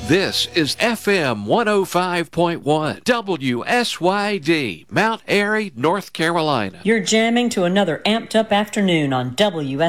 This is FM 105.1 WSYD, Mount Airy, North Carolina. You're jamming to another amped up afternoon on WSYD.